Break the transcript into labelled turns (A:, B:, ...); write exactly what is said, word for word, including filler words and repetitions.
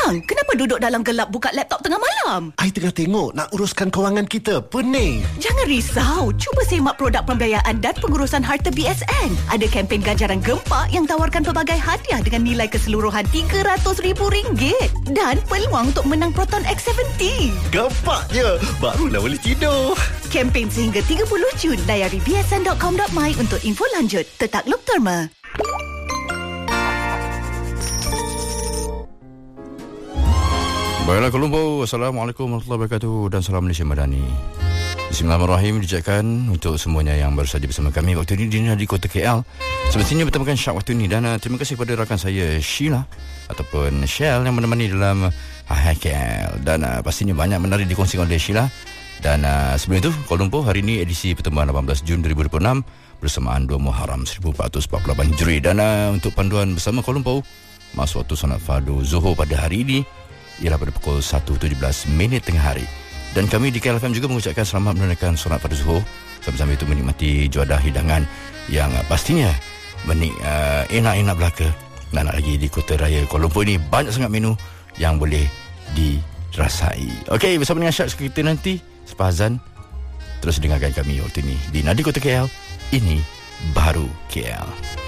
A: Bang, kenapa duduk dalam gelap buka laptop tengah malam?
B: I tengah tengok nak uruskan kewangan kita. Pening.
A: Jangan risau. Cuba semak produk pembiayaan dan pengurusan harta B S N. Ada kempen ganjaran gempak yang tawarkan pelbagai hadiah dengan nilai keseluruhan tiga ratus ribu ringgit. Dan peluang untuk menang Proton X tujuh puluh.
B: Gempaknya. Barulah boleh tidur.
A: Kempen sehingga tiga puluh Jun. Layari b s n dot com dot my untuk info lanjut. Tetakluk terma.
C: Baiklah Kuala Lumpur, Assalamualaikum warahmatullahi wabarakatuh dan salam Malaysia Madani. Bismillahirrahmanirrahim. Dijakan untuk semuanya yang baru saja bersama kami waktu ini di, di Kota K L. Semestinya bertemukan Syak waktu ini. Dan uh, terima kasih kepada rakan saya Sheila ataupun Shell yang menemani dalam Hai K L. Dan uh, pastinya banyak menarik dikongsikan oleh Sheila. Dan uh, sebelum itu Kuala Lumpur, hari ini edisi pertemuan lapan belas Jun dua ribu dua puluh enam bersamaan dua Muharram seribu empat ratus empat puluh lapan Hijri. Dan uh, untuk panduan bersama Kuala Lumpur, masa waktu solat fardu Zuhur pada hari ini ialah pada pukul satu tujuh belas minit tengah hari. Dan kami di K L F M juga mengucapkan selamat menunaikan solat fardu Zuhur, sambil-sambil itu menikmati juadah hidangan yang uh, pastinya menik, uh, enak-enak belaka. Dan lagi di Kota Raya Kuala Lumpur ini banyak sangat menu yang boleh dirasai. Okey, bersama dengan Syak kita nanti selepas azan. Terus dengarkan kami waktu ini di Nadi Kota K L. Ini baru K L.